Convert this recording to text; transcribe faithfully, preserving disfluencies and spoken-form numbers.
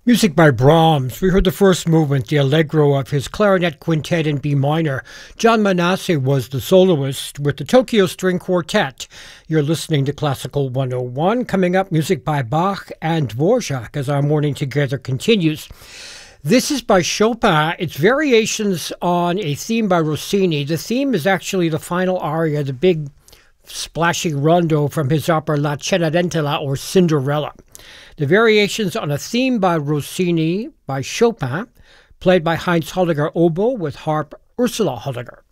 Music by Brahms. We heard the first movement, the Allegro of his clarinet quintet in B minor. John Manasseh was the soloist with the Tokyo String Quartet. You're listening to Classical one oh one. Coming up, music by Bach and Dvorak as our morning together continues. This is by Chopin. It's variations on a theme by Rossini. The theme is actually the final aria, the big splashing rondo from his opera La Cenerentola, or Cinderella. The variations on a theme by Rossini by Chopin, played by Heinz Holliger oboe with harp Ursula Holliger.